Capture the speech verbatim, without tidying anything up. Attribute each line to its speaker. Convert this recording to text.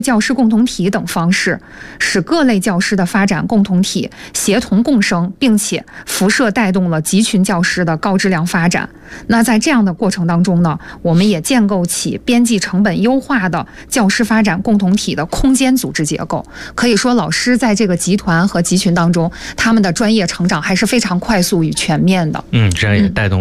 Speaker 1: 教师共同体等方式，使各类教师的发展共同体协同共生，并且辐射带动了集群教师的高质量发展。那在这样的过程当中呢，我们也建构起边际成本优化的教师发展共同体的空间组织结构。可以说，老师在这个集团和集群当中，他们的专业成长还是非常快速与全面的。
Speaker 2: 嗯，这样也带动